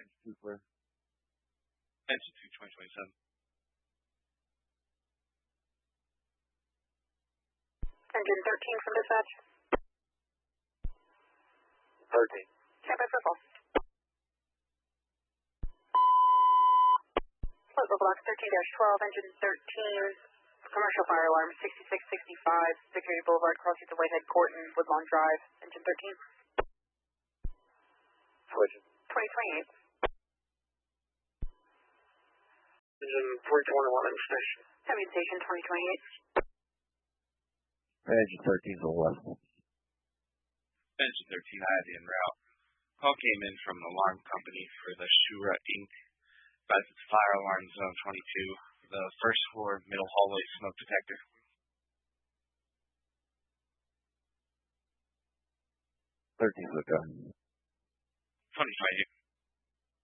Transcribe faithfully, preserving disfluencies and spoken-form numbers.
Engine two clear. Engine two, twenty twenty-seven. Engine thirteen from dispatch. thirteen. Stand by for call. Local block thirteen dash twelve, engine thirteen, commercial fire alarm sixty-six sixty-five, Victory Boulevard, crossing to Whitehead Court and Woodlawn Drive, engine thirteen. Switching. twenty twenty-eight. Engine four twenty-one in station. Heavy station twenty twenty-eight. Engine thirteen to the left. Engine thirteen, I have you en route. Call came in from an alarm company for the Shura Incorporated. Advised it's fire alarm zone twenty-two, the first floor middle hallway smoke detector. thirteen, so go. twenty twenty-eight.